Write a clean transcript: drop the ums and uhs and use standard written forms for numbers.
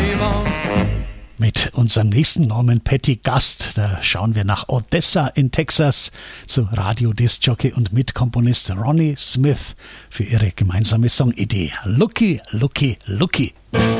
Mit unserem nächsten Norman Petty Gast, da schauen wir nach Odessa in Texas zu Radiodiskjockey und Mitkomponist Ronnie Smith für ihre gemeinsame Songidee Looky, Looky, Looky.